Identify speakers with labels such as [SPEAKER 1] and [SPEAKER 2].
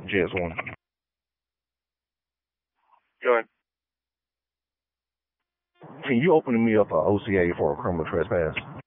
[SPEAKER 1] Just one.
[SPEAKER 2] Go ahead.
[SPEAKER 1] Can you open me up an OCA for a criminal trespass?